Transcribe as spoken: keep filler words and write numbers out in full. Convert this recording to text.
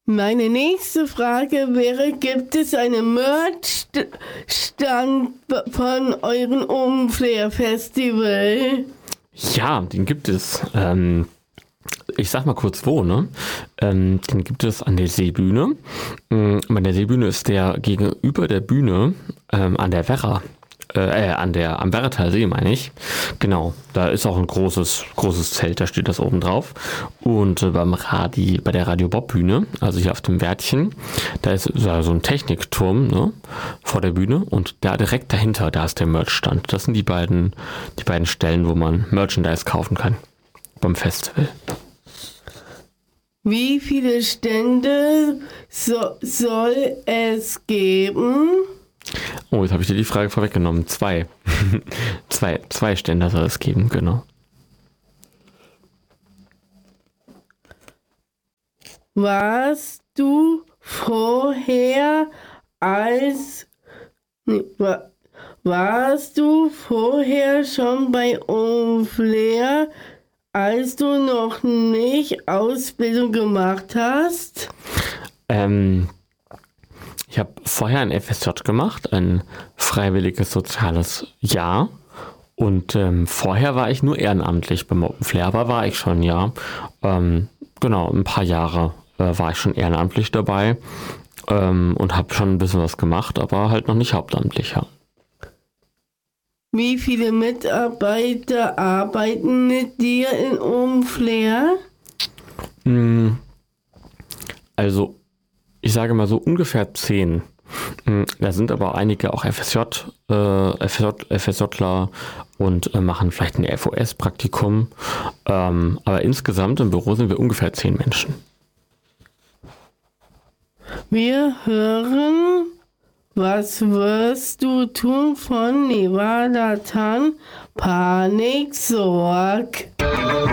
Meine nächste Frage wäre, gibt es einen Merch-Stand von eurem Ohmflair-Festival? Ja, den gibt es. Ähm, ich sag mal kurz wo, ne? Ähm, den gibt es an der Seebühne. Ähm, an der Seebühne ist der gegenüber der Bühne ähm, an der Werra. Äh, an der, am Werratal See, meine ich. Genau, da ist auch ein großes, großes Zelt, da steht das oben drauf. Und äh, beim Radi, bei der Radio Bob Bühne, also hier auf dem Wärtchen, da ist so ein Technikturm, ne, vor der Bühne. Und da direkt dahinter, da ist der Merchstand. Das sind die beiden, die beiden Stellen, wo man Merchandise kaufen kann beim Festival. Wie viele Stände so, soll es geben? Oh, jetzt habe ich dir die Frage vorweggenommen. Zwei. zwei. Zwei Stände soll es geben, genau. Warst du vorher als... Nee, war, warst du vorher schon bei Ohmflair, als du noch nicht Ausbildung gemacht hast? Ähm... Ich habe vorher ein F S J gemacht, ein freiwilliges soziales Jahr. Und ähm, vorher war ich nur ehrenamtlich beim Ohmflair, aber war ich schon, ja. Ähm, genau, ein paar Jahre äh, war ich schon ehrenamtlich dabei ähm, und habe schon ein bisschen was gemacht, aber halt noch nicht hauptamtlich, ja. Wie viele Mitarbeiter arbeiten mit dir in Ohmflair? Also, ich sage mal so ungefähr zehn. Da sind aber einige auch F S J, äh, FSJler und äh, machen vielleicht ein F O S-Praktikum. Ähm, aber insgesamt im Büro sind wir ungefähr zehn Menschen. Wir hören, was wirst du tun von Nevada Tan, Panik, Sorg.